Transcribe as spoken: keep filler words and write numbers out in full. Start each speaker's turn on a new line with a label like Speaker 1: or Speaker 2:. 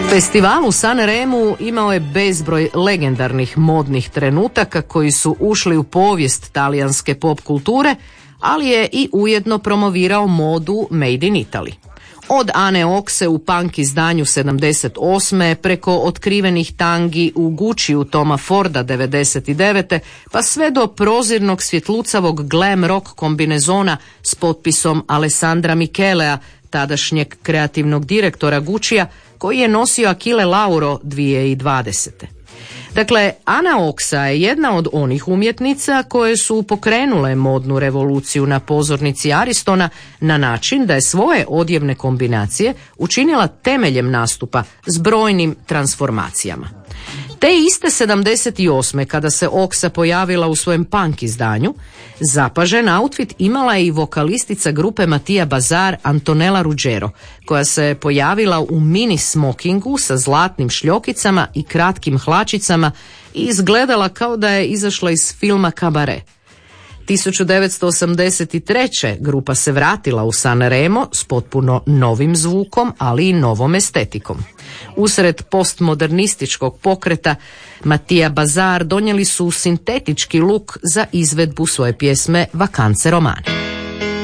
Speaker 1: Festival u Sanremu imao je bezbroj legendarnih modnih trenutaka koji su ušli u povijest talijanske pop kulture, ali je i ujedno promovirao modu Made in Italy. Od Ane Oxe u punk izdanju sedamdeset osme preko otkrivenih tangi u Gucciu Toma Forda devedeset devete pa sve do prozirnog svjetlucavog glam rock kombinezona s potpisom Alessandra Michelea, tadašnjeg kreativnog direktora Guccija, koji je nosio Achille Lauro dvije tisuće dvadesete. Dakle, Ana Oxa je jedna od onih umjetnica koje su pokrenule modnu revoluciju na pozornici Aristona na način da je svoje odjevne kombinacije učinila temeljem nastupa s brojnim transformacijama. Te iste sedamdeset osme kada se Oxa pojavila u svojem punk izdanju, zapažen outfit imala je i vokalistica grupe Mattia Bazar Antonella Ruggiero, koja se pojavila u mini smokingu sa zlatnim šljokicama i kratkim hlačicama i izgledala kao da je izašla iz filma Cabaret. tisuću devetsto osamdeset treće grupa se vratila u Sanremo s potpuno novim zvukom, ali i novom estetikom. Usred postmodernističkog pokreta Mattia Bazar donijeli su sintetički luk za izvedbu svoje pjesme Vacanze romane.